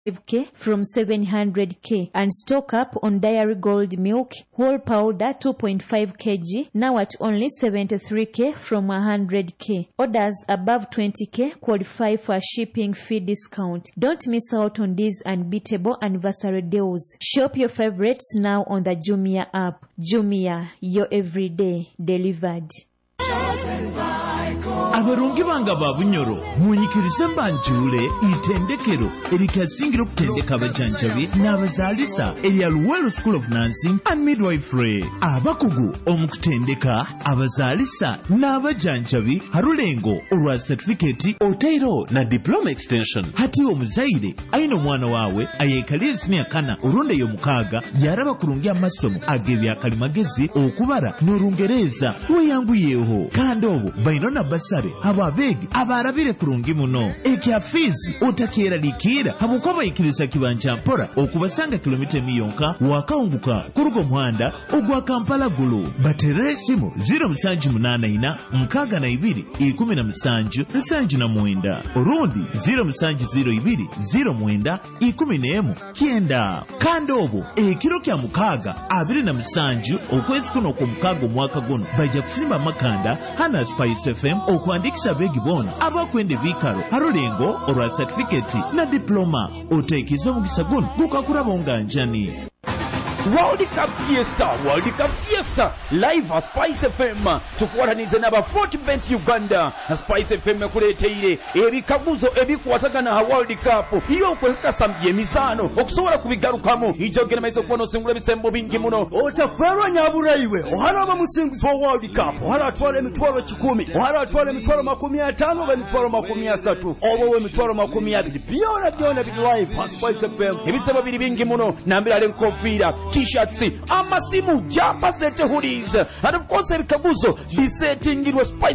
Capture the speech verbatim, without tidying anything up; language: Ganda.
K from seven hundred K, and stock up on Dairy Gold milk whole powder two point five kilograms now at only seventy-three K from one hundred K. Orders above twenty K qualify for a shipping fee discount. Don't miss out on these unbeatable anniversary deals. Shop your favorites now on the Jumia app. Jumia, your everyday delivered. Abarungi banga babunyoro munyikirize mbanjule itendekero erikasingira okutendeka abajanjabi n'abazaalisa erya Luwelo School of Nursing and Midwifery. Abakugu omukutendeka abazaalisa n'abajanjabi harulengo olwa certificate otairo na diploma extension. Hati omuzaire ayina omwana waawe ayekalira senior kana olonda yo mukaaga yaraba kurungi amasomo ag'ebyakalimagezi okubara n'Olungereza weyanguyeho kandi obo bainona basare ababegi abarabire kurungi muno ekya fizi otakiera likira hamukoba ikirisa kibanja mpora okubasanga kilomita miyonka wakawunguka kurugo muhanda ogwa Kampala gulu baterere simu zero seven eight nine mkaga na ibiri ikumi na msanju nsanju na mwenda orundi zero seven zero two zero mwenda ikumi nemu kienda kandobo ekiro kya mukaga abiri na msanju okwezi kuno ku mukago mwaka guno baja kusimba makanda hana Spice F M okuandikisha begi bona abakwende vikaro harulengo olwa certificate na diploma otekizo mugisa guno gukakura bonganjani. World Cup Fiesta, World Cup Fiesta, live at Spice F M. Tukuwatanize n'aba Fortbet Uganda. Spice F M kuleteire ebikaguzo ebikwatagana ha World Cup. Iyo kwekasambye emizano okusobola kubigarukamo. Ijogera maiso kuno singula bisembo bingi muno. Otaferwa nyabulaiwe. Oharaba musinguzo wa World Cup. Ohara atwala emitwalo kikumi. Ohara atwala emitwalo makumi atano ga emitwalo makumi asatu. Obo we emitwalo makumi abiri. Byona byona biri live at Spice F M. Ebisebo biri bingi muno. Nambira lenkofira. T-shirts, amasimu, jumper set hoodies, and of course ebikaguzo bisetingirwa Spice